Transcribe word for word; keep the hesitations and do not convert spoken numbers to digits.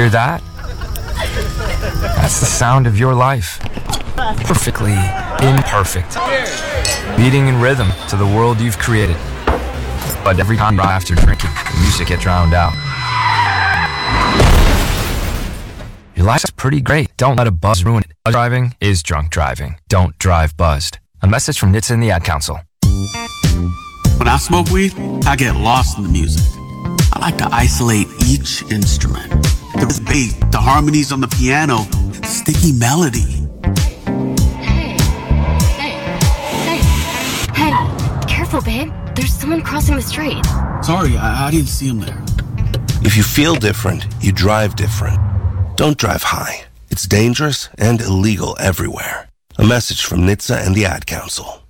Hear that? That's the sound of your life. Perfectly imperfect. Beating in rhythm to the world you've created. But every time right after drinking, the music gets drowned out. Your life's pretty great. Don't let a buzz ruin it. Buzz driving is drunk driving. Don't drive buzzed. A message from N H T S A and the Ad Council. When I smoke weed, I get lost in the music. I like to isolate each instrument. The bass, the harmonies on the piano, the sticky melody. Hey, hey, hey, hey, careful, babe. There's someone crossing the street. Sorry, I, I didn't see him there. If you feel different, you drive different. Don't drive high. It's dangerous and illegal everywhere. A message from N H T S A and the Ad Council.